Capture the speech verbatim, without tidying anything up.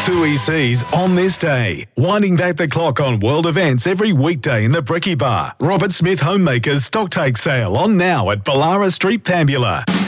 Two E Cs on this day. Winding back the clock on world events every weekday in the Bricky Bar. Robert Smith Homemakers Stocktake Sale on now at Ballara Street, Pambula.